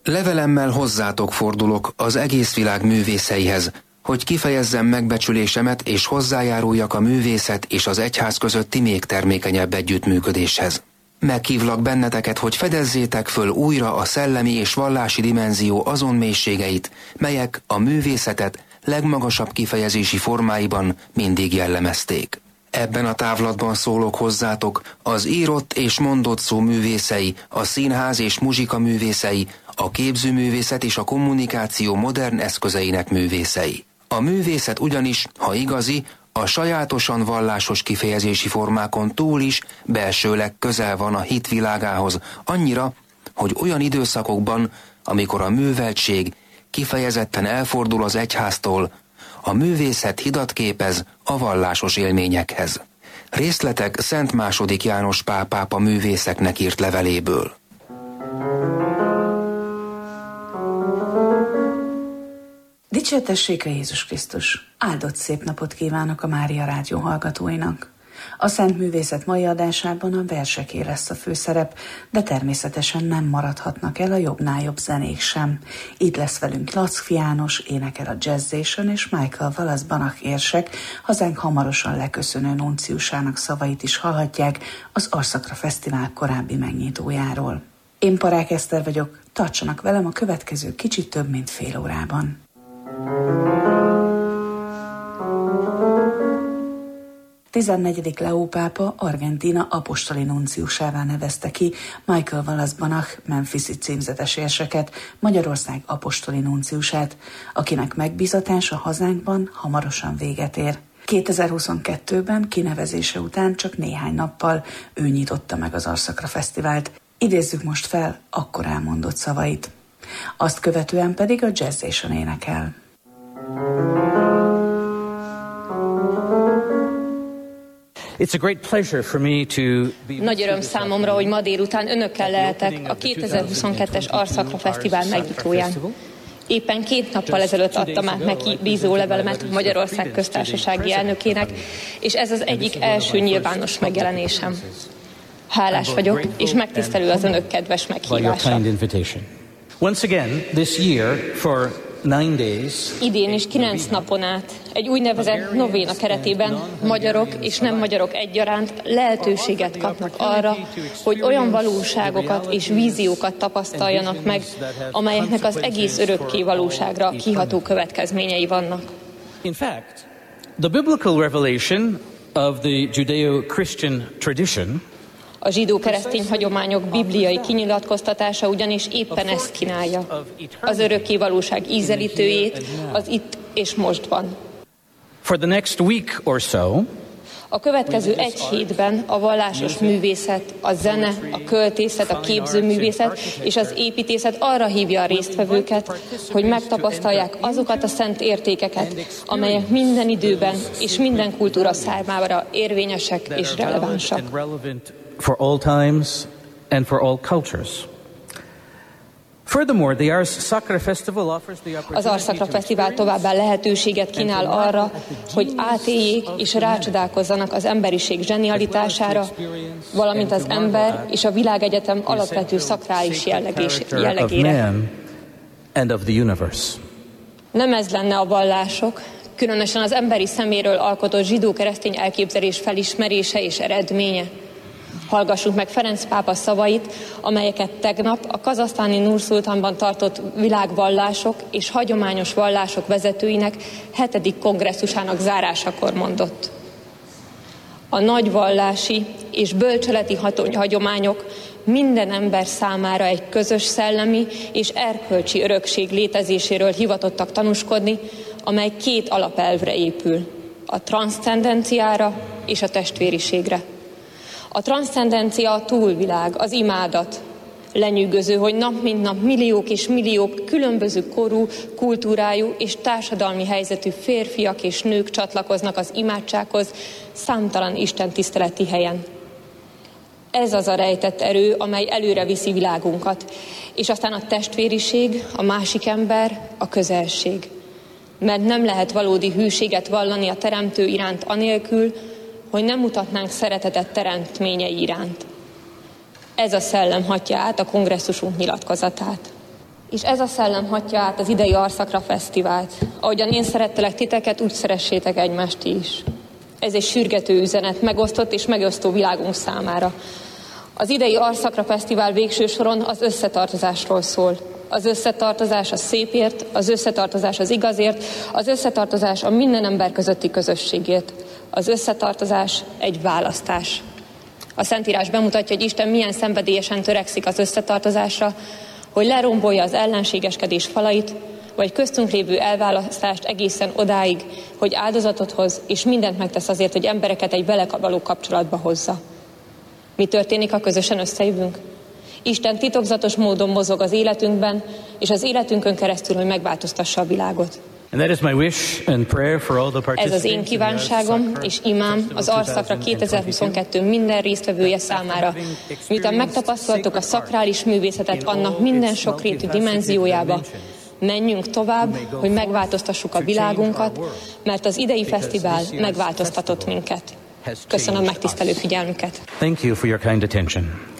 Levelemmel hozzátok fordulok az egész világ művészeihez, hogy kifejezzem megbecsülésemet és hozzájáruljak a művészet és az egyház közötti még termékenyebb együttműködéshez. Meghívlak benneteket, hogy fedezzétek föl újra a szellemi és vallási dimenzió azon mélységeit, melyek a művészetet legmagasabb kifejezési formáiban mindig jellemezték. Ebben a távlatban szólok hozzátok az írott és mondott szó művészei, a színház és muzsika művészei, a képzőművészet és a kommunikáció modern eszközeinek művészei. A művészet ugyanis, ha igazi, a sajátosan vallásos kifejezési formákon túl is belsőleg közel van a hit világához, annyira, hogy olyan időszakokban, amikor a műveltség kifejezetten elfordul az egyháztól, a művészet hidat képez a vallásos élményekhez. Részletek Szent II. János Pál pápa művészeknek írt leveléből. Dicsértessék a Jézus Krisztus! Áldott szép napot kívánok a Mária Rádió hallgatóinak! A Szent Művészet mai adásában a verseké lesz a főszerep, de természetesen nem maradhatnak el a jobbnál jobb zenék sem. Itt lesz velünk Lackfi János, énekel a Jazzation, és Michael Wallace Banach érsek, hazánk hamarosan leköszönő nunciusának szavait is hallhatják az Arszakra Fesztivál korábbi megnyitójáról. Én Parák Eszter vagyok, tartsanak velem a következő kicsit több mint fél órában. 14. Leó pápa Argentína apostoli nunciusává nevezte ki Michael Wallace Banach Memphisi címzetes érseket, Magyarország apostoli nunciusát, akinek megbízatása hazánkban hamarosan véget ér. 2022-ben kinevezése után csak néhány nappal ő nyitotta meg az Arszakra Fesztivált. Idézzük most fel akkor elmondott szavait. Azt követően pedig a Jazzation énekel. Nagy öröm számomra, hogy ma délután önökkel lehetek a 2022-es Arszakra Fesztivál megnyitóján. Éppen 2 nappal ezelőtt adtam át neki bízólevelemet Magyarország köztársasági elnökének, és ez az egyik első nyilvános megjelenésem. Hálás vagyok, és megtisztelő az önök kedves meghívása. Idén is 9 napon át egy úgynevezett novéna keretében magyarok és nem magyarok egyaránt lehetőséget kapnak arra, hogy olyan valóságokat és víziókat tapasztaljanak meg, amelyeknek az egész örökké valóságra kiható következményei vannak. In fact, the biblical revelation of the Judeo-Christian tradition, a zsidó-keresztény hagyományok bibliai kinyilatkoztatása ugyanis éppen ezt kínálja. Az örökké valóság ízelítőjét az itt és mostban. For the next week or so, a következő 1 hétben a vallásos művészet, a zene, a költészet, a képzőművészet és az építészet arra hívja a résztvevőket, hogy megtapasztalják azokat a szent értékeket, amelyek minden időben és minden kultúra számára érvényesek és relevánsak. For all times and for all cultures. Furthermore, the Arszakra Festival offers the opportunity. Az Arszakra Fesztivál továbbá lehetőséget kínál arra, hogy átéljék és rácsodálkozzanak az emberiség zsenialitására, valamint az ember és a világegyetem alapvető szakrális jellegére. And of the universe. Nem ez lenne a vallások, különösen az emberi szeméről alkotott zsidó-keresztény elképzelés felismerése és eredménye. Hallgassuk meg Ferenc pápa szavait, amelyeket tegnap a kazahsztáni Nur-Szultánban tartott világvallások és hagyományos vallások vezetőinek 7. kongresszusának zárásakor mondott. A nagy vallási és bölcseleti hagyományok minden ember számára egy közös szellemi és erkölcsi örökség létezéséről hivatottak tanúskodni, amely 2 alapelvre épül, a transzcendenciára és a testvériségre. A transzcendencia a túlvilág, az imádat. Lenyűgöző, hogy nap mint nap milliók és milliók különböző korú, kultúrájú és társadalmi helyzetű férfiak és nők csatlakoznak az imádsághoz számtalan istentiszteleti helyen. Ez az a rejtett erő, amely előre viszi világunkat, és aztán a testvériség, a másik ember, a közelség. Mert nem lehet valódi hűséget vallani a Teremtő iránt anélkül, hogy nem mutatnánk szeretetet teremtményei iránt. Ez a szellem hatja át a kongresszusunk nyilatkozatát. És ez a szellem hatja át az idei Arszakra Fesztivált. Ahogyan én szerettelek titeket, úgy szeressétek egymást is. Ez egy sürgető üzenet, megosztott és megosztó világunk számára. Az idei Arszakra Fesztivál végső soron az összetartozásról szól. Az összetartozás a szépért, az összetartozás az igazért, az összetartozás a minden ember közötti közösségért. Az összetartozás egy választás. A Szentírás bemutatja, hogy Isten milyen szenvedélyesen törekszik az összetartozásra, hogy lerombolja az ellenségeskedés falait, vagy köztünk lévő elválasztást egészen odáig, hogy áldozatot hoz, és mindent megtesz azért, hogy embereket egy vele való kapcsolatba hozza. Mi történik, ha közösen összejövünk? Isten titokzatos módon mozog az életünkben, és az életünkön keresztül, hogy megváltoztassa a világot. Ez az én kívánságom és imám az Arszakra 2022 minden résztvevője számára. Miután megtapasztaltuk a szakrális művészetet annak minden sokrétű dimenziójába, menjünk tovább, hogy megváltoztassuk a világunkat, mert az idei fesztivál megváltoztatott minket. Köszönöm megtisztelő figyelmüket. Thank you for your kind attention.